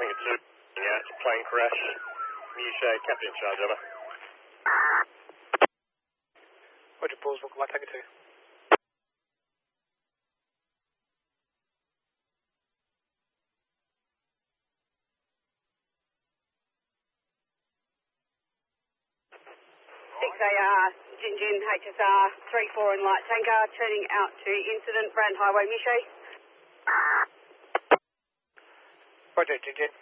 Tango 2. Yeah, it's a plane crash. Mushay, captain in charge, over. Roger, pause, welcome back, Tango 2. Jinjin, HSR 34 in light tanker, turning out to incident, Brand Highway, Mushay. Roger, Jinjin.